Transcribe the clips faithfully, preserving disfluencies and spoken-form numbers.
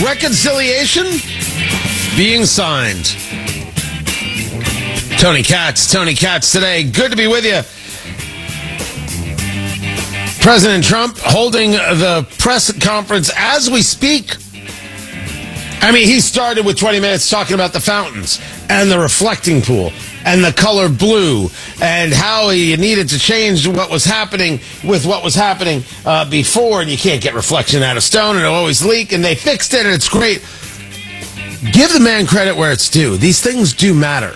reconciliation being signed. Tony Katz, Tony Katz today. Good to be with you. President Trump holding the press conference as we speak. I mean, he started with twenty minutes talking about the fountains and the reflecting pool and the color blue and how he needed to change what was happening with what was happening uh, before. And you can't get reflection out of stone and it'll always leak. And they fixed it and it's great. Give the man credit where it's due. These things do matter.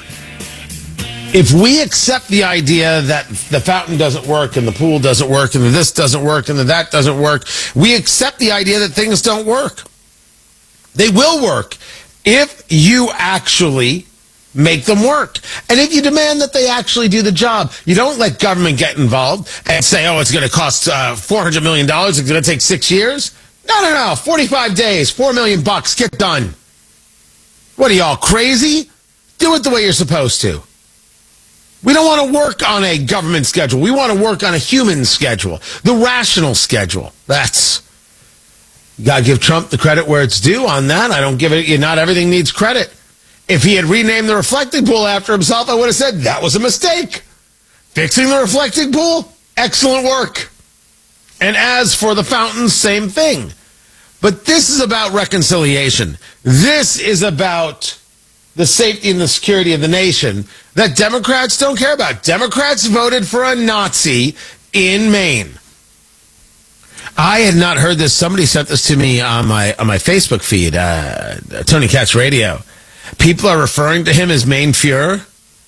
If we accept the idea that the fountain doesn't work and the pool doesn't work and the this doesn't work and the that doesn't work, we accept the idea that things don't work. They will work if you actually make them work. And if you demand that they actually do the job, you don't let government get involved and say, oh, it's going to cost uh, four hundred million dollars. It's going to take six years. No, no, no. forty-five days, four million bucks, get done. What are y'all, crazy? Do it the way you're supposed to. We don't want to work on a government schedule. We want to work on a human schedule, the rational schedule. That's, you got to give Trump the credit where it's due on that. I don't give it, not everything needs credit. If he had renamed the reflecting pool after himself, I would have said that was a mistake. Fixing the reflecting pool, excellent work. And as for the fountains, same thing. But this is about reconciliation. This is about the safety and the security of the nation that Democrats don't care about. Democrats voted for a Nazi in Maine. I had not heard this. Somebody sent this to me on my on my Facebook feed, uh, Tony Katz Radio. People are referring to him as Maine Fuhrer.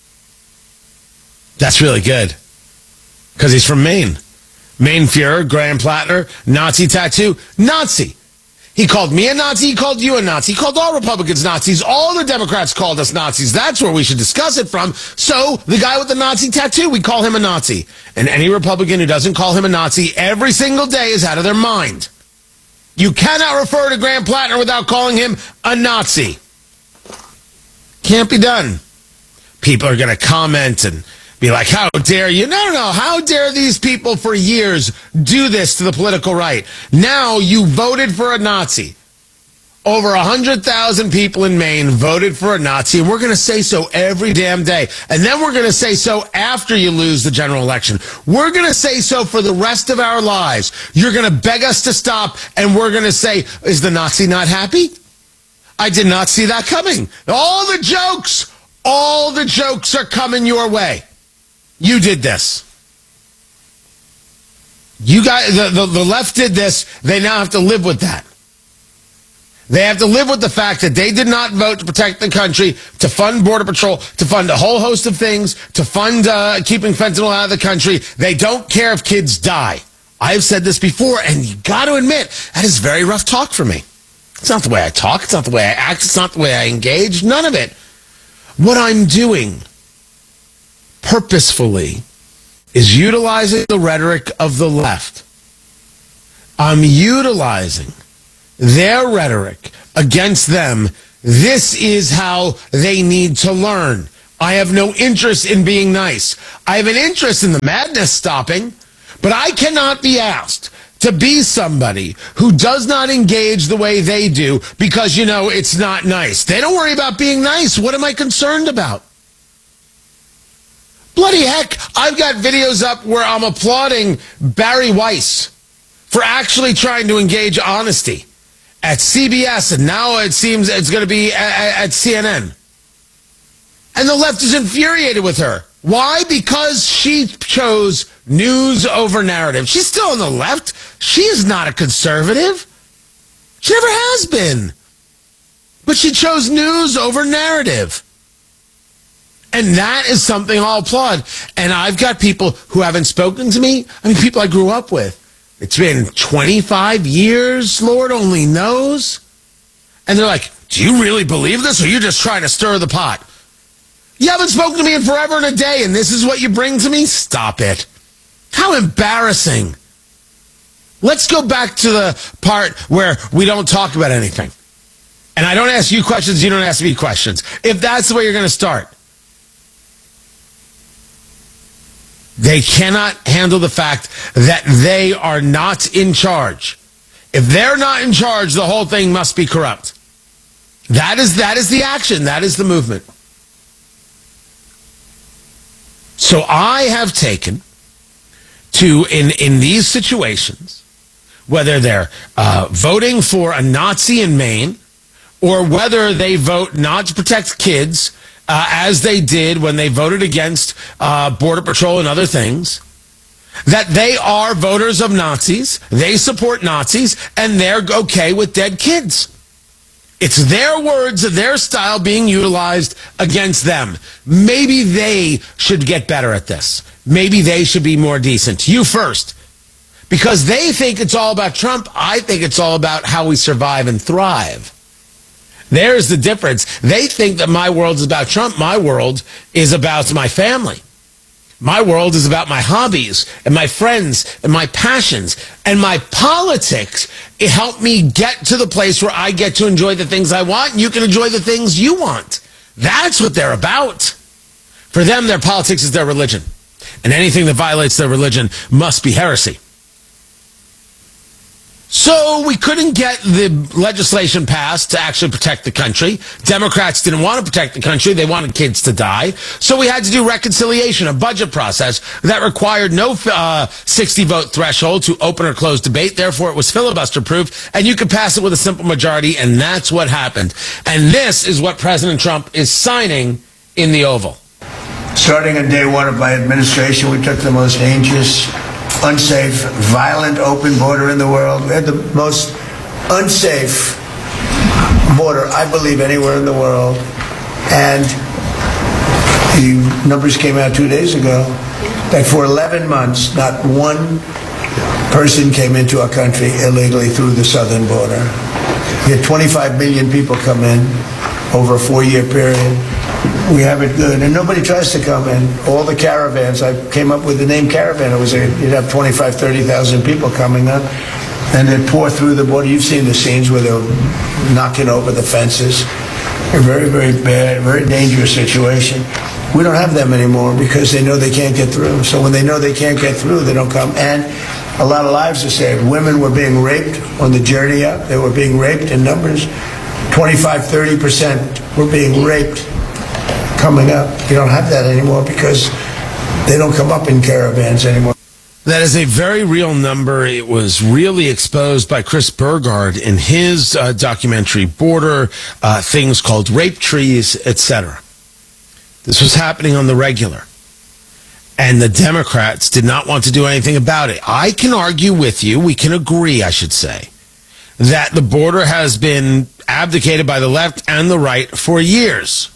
That's really good because he's from Maine. Maine Fuhrer, Graham Plattner, Nazi tattoo, Nazi. He called me a Nazi. He called you a Nazi. He called all Republicans Nazis. All the Democrats called us Nazis. That's where we should discuss it from. So the guy with the Nazi tattoo, we call him a Nazi. And any Republican who doesn't call him a Nazi every single day is out of their mind. You cannot refer to Graham Plattner without calling him a Nazi. Can't be done. People are going to comment and be like, how dare you? No, no, no. How dare these people for years do this to the political right? Now you voted for a Nazi. Over one hundred thousand people in Maine voted for a Nazi, and we're going to say so every damn day. And then we're going to say so after you lose the general election. We're going to say so for the rest of our lives. You're going to beg us to stop, and we're going to say, is the Nazi not happy? I did not see that coming. All the jokes, all the jokes are coming your way. You did this. You got the, the, the left did this. They now have to live with that. They have to live with the fact that they did not vote to protect the country, to fund Border Patrol, to fund a whole host of things, to fund uh, keeping fentanyl out of the country. They don't care if kids die. I've said this before, and you got to admit, that is very rough talk for me. It's not the way I talk. It's not the way I act. It's not the way I engage. None of it. What I'm doing purposefully is utilizing the rhetoric of the left. I'm utilizing their rhetoric against them. This is how they need to learn. I have no interest in being nice. I have an interest in the madness stopping, but I cannot be asked to be somebody who does not engage the way they do because, you know, it's not nice. They don't worry about being nice. What am I concerned about? Bloody heck, I've got videos up where I'm applauding Barry Weiss for actually trying to engage honesty at C B S, and now it seems it's going to be at, at C N N. And the left is infuriated with her. Why? Because she chose news over narrative. She's still on the left. She is not a conservative. She never has been. But she chose news over narrative. And that is something I'll applaud. And I've got people who haven't spoken to me. I mean, people I grew up with. It's been twenty-five years, Lord only knows. And they're like, do you really believe this, or are you just trying to stir the pot? You haven't spoken to me in forever and a day, and this is what you bring to me? Stop it. How embarrassing. Let's go back to the part where we don't talk about anything. And I don't ask you questions, you don't ask me questions. If that's the way you're going to start. They cannot handle the fact that they are not in charge. If they're not in charge, the whole thing must be corrupt. That is that is the action. That is the movement. So I have taken to, in, in these situations, whether they're uh, voting for a Nazi in Maine or whether they vote not to protect kids, uh, as they did when they voted against uh, Border Patrol and other things, that they are voters of Nazis, they support Nazis, and they're okay with dead kids. It's their words, their style being utilized against them. Maybe they should get better at this. Maybe they should be more decent. You first. Because they think it's all about Trump. I think it's all about how we survive and thrive. There's the difference. They think that my world is about Trump. My world is about my family. My world is about my hobbies and my friends and my passions, and my politics. It helped me get to the place where I get to enjoy the things I want, and you can enjoy the things you want. That's what they're about. For them, their politics is their religion, and anything that violates their religion must be heresy. So we couldn't get the legislation passed to actually protect the country. Democrats didn't want to protect the country. They wanted kids to die. So we had to do reconciliation, a budget process that required no uh, sixty-vote threshold to open or close debate. Therefore, it was filibuster-proof, and you could pass it with a simple majority, and that's what happened. And this is what President Trump is signing in the Oval. Starting on day one of my administration, we took the most dangerous, unsafe, violent, open border in the world. We had the most unsafe border, I believe, anywhere in the world. And the numbers came out two days ago that for eleven months, not one person came into our country illegally through the southern border. We had twenty-five million people come in over a four-year period. We have it good, and nobody tries to come in. All the caravans, I came up with the name caravan. It was a, you'd have twenty-five, thirty thousand people coming up, and they'd pour through the border. You've seen the scenes where they're knocking over the fences. A very, very bad, very dangerous situation. We don't have them anymore because they know they can't get through. So when they know they can't get through, they don't come. And a lot of lives are saved. Women were being raped on the journey up. They were being raped in numbers. twenty-five, thirty percent were being raped coming up. You don't have that anymore because they don't come up in caravans anymore. That is a very real number. It was really exposed by Chris Burgard in his uh, documentary Border, uh, things called rape trees, et cetera. This was happening on the regular. And the Democrats did not want to do anything about it. I can argue with you, we can agree, I should say, that the border has been abdicated by the left and the right for years.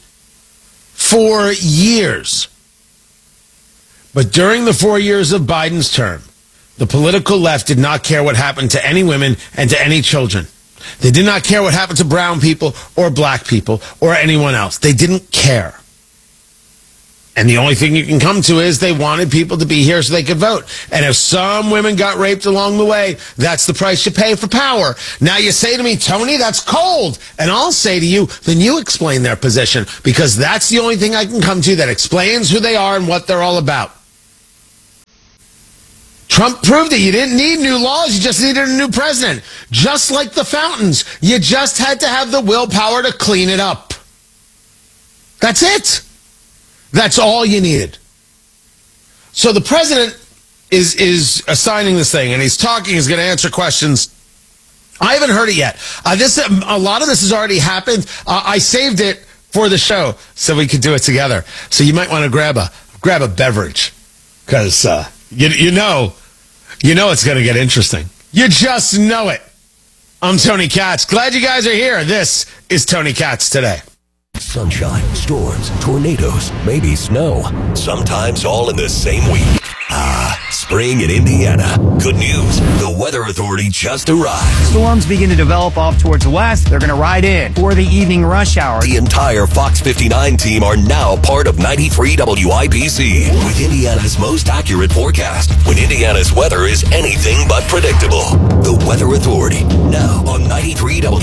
For years. But during the four years of Biden's term, the political left did not care what happened to any women and to any children. They did not care what happened to brown people or black people or anyone else. They didn't care. And the only thing you can come to is they wanted people to be here so they could vote. And if some women got raped along the way, that's the price you pay for power. Now you say to me, Tony, that's cold. And I'll say to you, then you explain their position, because that's the only thing I can come to that explains who they are and what they're all about. Trump proved it. You didn't need new laws. You just needed a new president. Just like the fountains. You just had to have the willpower to clean it up. That's it. That's all you needed. So the president is is assigning this thing, and he's talking. He's going to answer questions. I haven't heard it yet. Uh, this a lot of this has already happened. Uh, I saved it for the show so we could do it together. So you might want to grab a grab a beverage, because uh, you you know you know it's going to get interesting. You just know it. I'm Tony Katz. Glad you guys are here. This is Tony Katz Today. Sunshine, storms, tornadoes, maybe snow. Sometimes all in the same week. Ah, spring in Indiana. Good news. The Weather Authority just arrived. Storms begin to develop off towards the west. They're going to ride in for the evening rush hour. The entire Fox fifty-nine team are now part of ninety-three W I B C with Indiana's most accurate forecast when Indiana's weather is anything but predictable. The Weather Authority, now on ninety-three W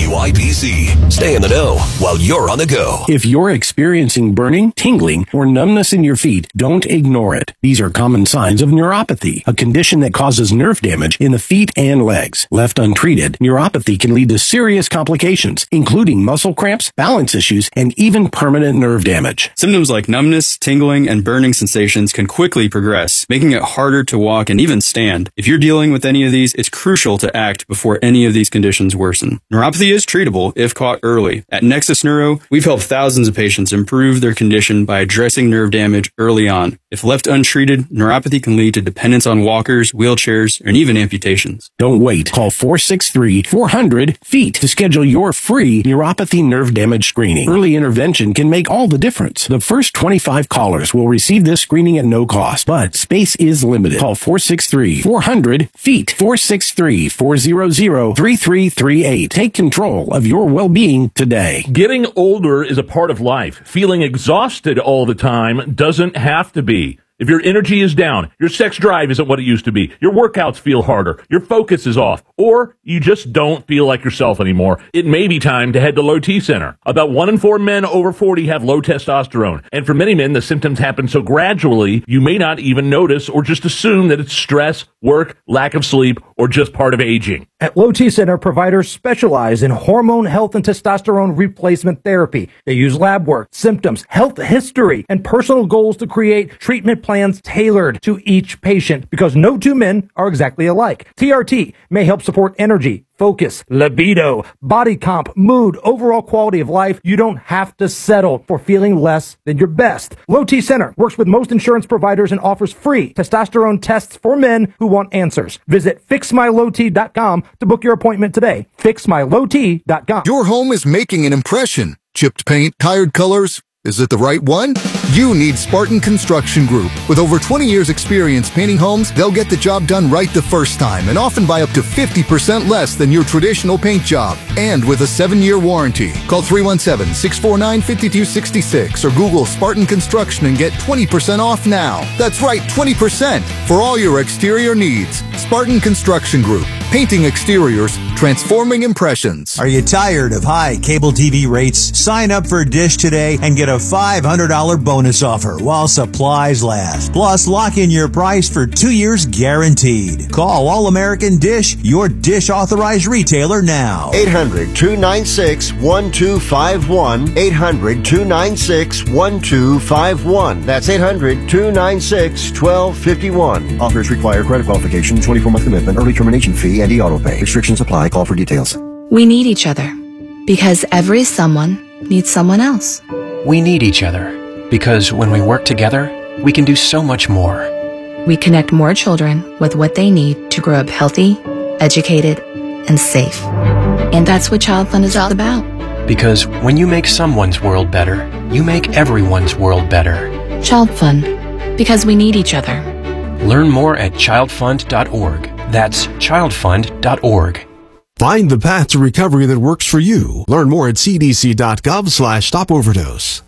W I B C. Stay in the know while you're on the go. If you're experiencing burning, tingling, or numbness in your feet, don't ignore it. These are common signs of neuropathy, a condition that causes nerve damage in the feet and legs. Left untreated, neuropathy can lead to serious complications, including muscle cramps, balance issues, and even permanent nerve damage. Symptoms like numbness, tingling, and burning sensations can quickly progress, making it harder to walk and even stand. If you're dealing with any of these, it's crucial to act before any of these conditions worsen. Neuropathy is treatable if caught early. At Nexus Neuro, we've helped thousands of patients improve their condition by addressing nerve damage early on. If left untreated, neuropathy can lead to dependence on walkers, wheelchairs, and even amputations. Don't wait. Call four six three, four hundred, F E E T to schedule your free neuropathy nerve damage screening. Early intervention can make all the difference. The first twenty-five callers will receive this screening at no cost, but space is limited. Call four six three, four hundred, F E E T, four six three, four hundred, three three three eight. Take control of your well-being today. Getting older is a part of life. Feeling exhausted all the time doesn't have to be. If your energy is down, your sex drive isn't what it used to be, your workouts feel harder, your focus is off, or you just don't feel like yourself anymore, it may be time to head to Low T Center. About one in four men over forty have low testosterone, and for many men, the symptoms happen so gradually, you may not even notice or just assume that it's stress, work, lack of sleep, or just part of aging. At Low T Center, providers specialize in hormone health and testosterone replacement therapy. They use lab work, symptoms, health history, and personal goals to create treatment plans tailored to each patient, because no two men are exactly alike. T R T may help support energy, focus, libido, body comp, mood, overall quality of life. You don't have to settle for feeling less than your best. Low T Center works with most insurance providers and offers free testosterone tests for men who want answers. Visit fix my low t dot com to book your appointment today. fix my low t dot com. Your home is making an impression. Chipped paint, tired colors. Is it the right one? You need Spartan Construction Group. With over twenty years experience painting homes, they'll get the job done right the first time and often by up to fifty percent less than your traditional paint job. And with a seven-year warranty. Call three one seven, six four nine, five two six six or Google Spartan Construction and get twenty percent off now. That's right, twenty percent for all your exterior needs. Spartan Construction Group. Painting exteriors, transforming impressions. Are you tired of high cable T V rates? Sign up for Dish today and get a five hundred dollars bonus offer while supplies last. Plus, lock in your price for two years guaranteed. Call All American Dish, your Dish authorized retailer now. eight hundred, two nine six, one two five one. eight hundred, two nine six, one two five one. That's eight hundred, two nine six, one two five one. Offers require credit qualification, twenty-four month commitment, early termination fee, and e-auto pay. Restrictions apply. Call for details. We need each other because every someone needs someone else. We need each other because when we work together, we can do so much more. We connect more children with what they need to grow up healthy, educated, and safe. And that's what Child Fund is all about. Because when you make someone's world better, you make everyone's world better. Child Fund, because we need each other. Learn more at child fund dot org. That's child fund dot org. Find the path to recovery that works for you. Learn more at c d c dot gov slash stop overdose.